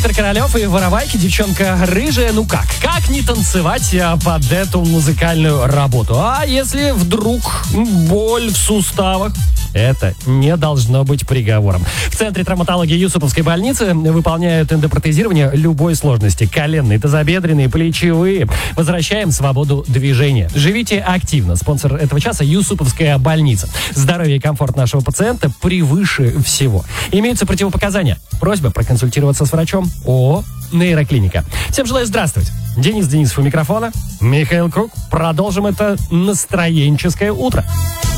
Виктор Королев и Воровайки, девчонка рыжая. Ну как не танцевать под эту музыкальную работу? А если вдруг боль в суставах? Это не должно быть приговором. В Центре травматологии Юсуповской больницы выполняют эндопротезирование любой сложности. Коленные, тазобедренные, плечевые. Возвращаем свободу движения. Живите активно. Спонсор этого часа — Юсуповская больница. Здоровье и комфорт нашего пациента превыше всего. Имеются противопоказания. Просьба проконсультироваться с врачом. ООО «Нейроклиника». Всем желаю здравствовать. Денис Денисов у микрофона. Михаил Круг. Продолжим это настроенческое утро.